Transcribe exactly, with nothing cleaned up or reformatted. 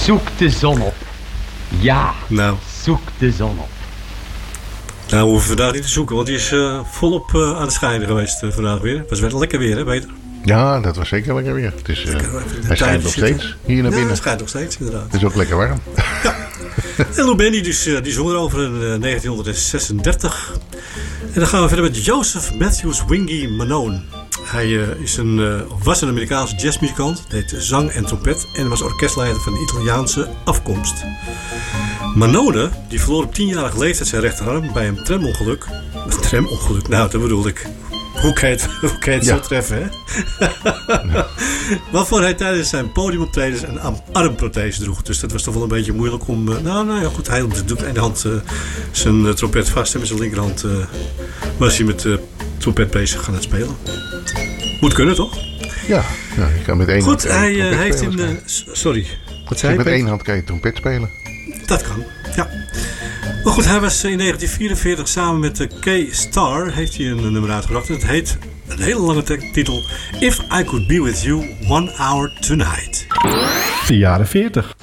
Zoek de zon op. Ja, nou. zoek de zon op. Nou, we hoeven vandaag niet te zoeken, want die is uh, volop uh, aan het schijnen geweest uh, vandaag weer. Het was wel lekker weer, hè, Peter? Ja, dat was zeker lekker weer. Het is, uh, hij schijnt nog steeds hier naar binnen. Ja, hij schijnt nog steeds, inderdaad. Het is ook lekker warm. Ja. En Lou Bendy, dus, uh, die zong erover in uh, negentien zesendertig. En dan gaan we verder met Joseph Matthews Wingy Manone. Hij uh, is een, uh, was een Amerikaanse jazzmuzikant, deed zang en trompet en was orkestleider van Italiaanse afkomst. Manone, die verloor op tienjarige leeftijd zijn rechterarm bij een tramongeluk. Een tramongeluk, nou dat bedoel ik. Hoe kan je het, hoe kan je het ja. zo treffen, hè? Ja. Waarvoor hij tijdens zijn podiumoptredens een armprothese droeg. Dus dat was toch wel een beetje moeilijk om... Uh, nou, nou ja, goed, hij doet met de ene hand uh, zijn uh, trompet vast en met zijn linkerhand uh, was hij met uh, trompet bezig gaan het spelen. Moet kunnen, toch? Ja, ja je kan met één goed, hand hij uh, heeft in de... Sorry, wat zei je? Met één één hand kan je trompet spelen. Dat kan, ja. Maar goed, hij was in negentien vierenveertig samen met de K-Star heeft hij een nummer uitgebracht. Het heet, een hele lange titel, If I Could Be With You One Hour Tonight. De jaren veertig.